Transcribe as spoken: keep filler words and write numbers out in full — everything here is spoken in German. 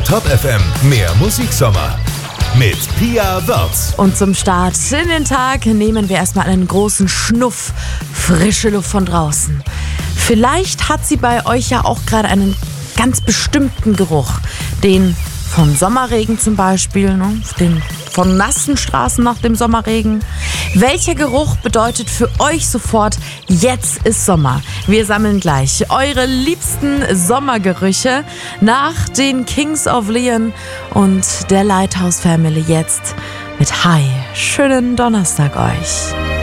Top F M, mehr Musiksommer. Mit Pia Wörz. Und zum Start in den Tag nehmen wir erstmal einen großen Schnuff frische Luft von draußen. Vielleicht hat sie bei euch ja auch gerade einen ganz bestimmten Geruch. Den von Sommerregen zum Beispiel, ne? Den von nassen Straßen nach dem Sommerregen. Welcher Geruch bedeutet für euch sofort, jetzt ist Sommer? Wir sammeln gleich eure liebsten Sommergerüche nach den Kings of Leon und der Lighthouse Family jetzt mit Hi. Schönen Donnerstag euch.